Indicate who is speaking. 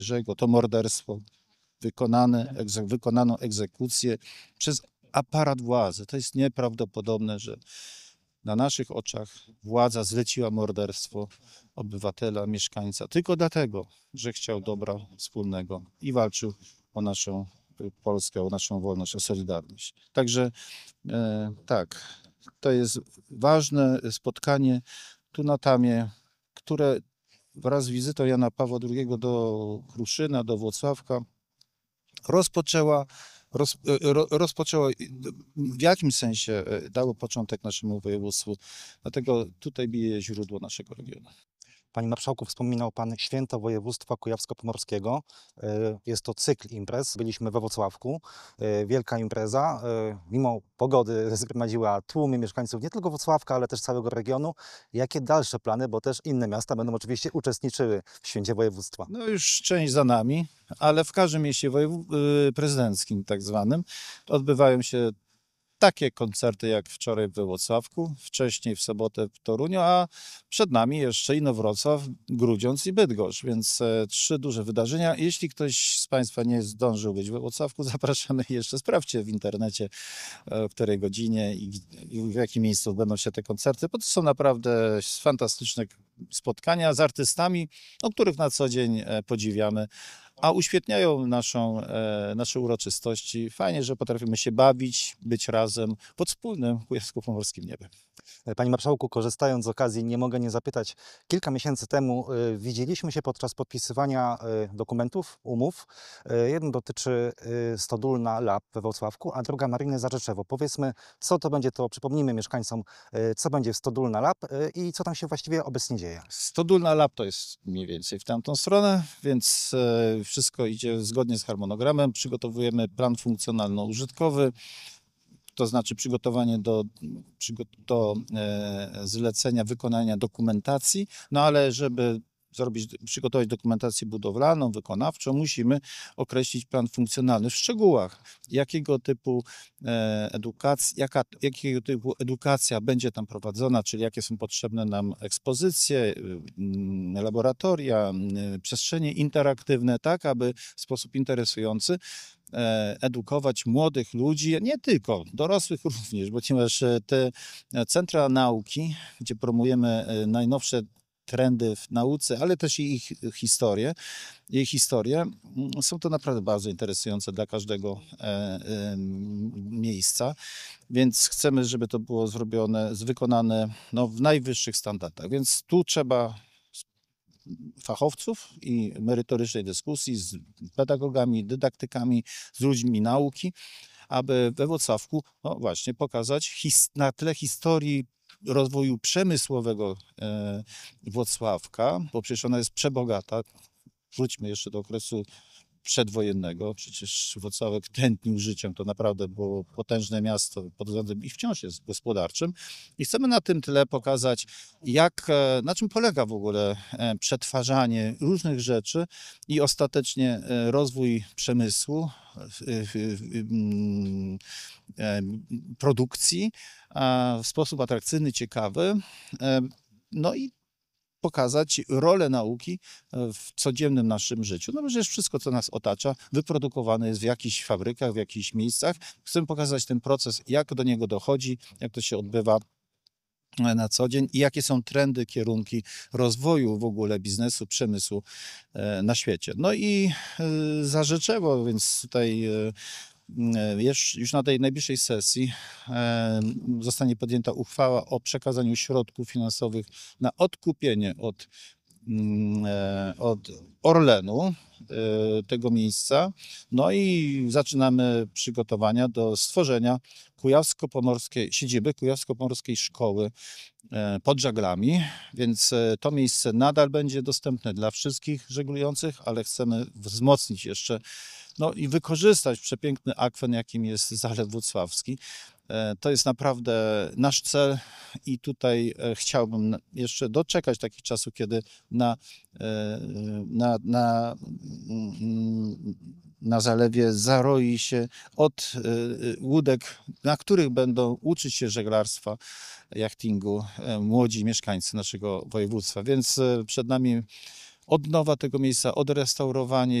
Speaker 1: Jerzego, to morderstwo, wykonaną egzekucję przez aparat władzy. To jest nieprawdopodobne, że na naszych oczach władza zleciła morderstwo obywatela, mieszkańca, tylko dlatego, że chciał dobra wspólnego i walczył o naszą Polskę, o naszą wolność, o solidarność. Także tak, to jest ważne spotkanie tu na Tamie, które wraz z wizytą Jana Pawła II do Kruszyna, do Włocławka rozpoczęło w jakimś sensie dało początek naszemu województwu. Dlatego tutaj bije źródło naszego regionu.
Speaker 2: Panie Marszałku, wspominał Pan Święto Województwa Kujawsko-Pomorskiego. Jest to cykl imprez. Byliśmy we Włocławku. Wielka impreza. Mimo pogody zgromadziła tłumy mieszkańców nie tylko Włocławka, ale też całego regionu. Jakie dalsze plany, bo też inne miasta będą oczywiście uczestniczyły w Święcie Województwa?
Speaker 1: No już część za nami, ale w każdym mieście prezydenckim tak zwanym odbywają się takie koncerty jak wczoraj we Włocławku, wcześniej w sobotę w Toruniu, a przed nami jeszcze Inowrocław, Grudziądz i Bydgoszcz, więc 3 duże wydarzenia. Jeśli ktoś z Państwa nie zdążył być we Włocławku, zapraszamy jeszcze, sprawdźcie w internecie, w której godzinie i w jakim miejscu odbędą się te koncerty, bo to są naprawdę fantastyczne spotkania z artystami, których na co dzień podziwiamy, a uświetniają nasze uroczystości. Fajnie, że potrafimy się bawić, być razem pod wspólnym kujawsko-pomorskim niebem.
Speaker 2: Panie Marszałku, korzystając z okazji, nie mogę nie zapytać. Kilka miesięcy temu widzieliśmy się podczas podpisywania dokumentów, umów. Jeden dotyczy Stodólna Lab we Włocławku, a druga Mariny Zarzeczewo. Powiedzmy, co to będzie, to przypomnijmy mieszkańcom, co będzie w Stodólna Lab i co tam się właściwie obecnie dzieje.
Speaker 1: Stodólna Lab to jest mniej więcej w tamtą stronę, więc wszystko idzie zgodnie z harmonogramem. Przygotowujemy plan funkcjonalno-użytkowy, to znaczy przygotowanie do zlecenia wykonania dokumentacji, no ale żeby przygotować dokumentację budowlaną, wykonawczą, musimy określić plan funkcjonalny w szczegółach, jakiego typu edukacja będzie tam prowadzona, czyli jakie są potrzebne nam ekspozycje, laboratoria, przestrzenie interaktywne, tak aby w sposób interesujący edukować młodych ludzi, nie tylko, dorosłych również, ponieważ te centra nauki, gdzie promujemy najnowsze trendy w nauce, ale też i jej historię, są to naprawdę bardzo interesujące dla każdego miejsca, więc chcemy, żeby to było wykonane w najwyższych standardach, więc tu trzeba fachowców i merytorycznej dyskusji z pedagogami, dydaktykami, z ludźmi nauki, aby we Włocławku właśnie pokazać na tle historii rozwoju przemysłowego Włocławka, bo przecież ona jest przebogata. Wróćmy jeszcze do okresu przedwojennego. Przecież Włocławek tętnił życiem. To naprawdę było potężne miasto pod względem i wciąż jest gospodarczym. I chcemy na tym tle pokazać, na czym polega w ogóle przetwarzanie różnych rzeczy i ostatecznie rozwój przemysłu, produkcji w sposób atrakcyjny, ciekawy. No i pokazać rolę nauki w codziennym naszym życiu. No przecież wszystko, co nas otacza, wyprodukowane jest w jakichś fabrykach, w jakichś miejscach. Chcemy pokazać ten proces, jak do niego dochodzi, jak to się odbywa na co dzień i jakie są trendy, kierunki rozwoju w ogóle biznesu, przemysłu na świecie. No i Zarzeczewo, więc tutaj już na tej najbliższej sesji zostanie podjęta uchwała o przekazaniu środków finansowych na odkupienie od Orlenu tego miejsca. No i zaczynamy przygotowania do stworzenia siedziby Kujawsko-Pomorskiej Szkoły pod żaglami, więc to miejsce nadal będzie dostępne dla wszystkich żeglujących, ale chcemy wzmocnić jeszcze i wykorzystać przepiękny akwen, jakim jest Zalew Włocławski. To jest naprawdę nasz cel i tutaj chciałbym jeszcze doczekać takich czasów, kiedy na zalewie zaroi się od łódek, na których będą uczyć się żeglarstwa, jachtingu młodzi mieszkańcy naszego województwa. Więc przed nami odnowa tego miejsca, odrestaurowanie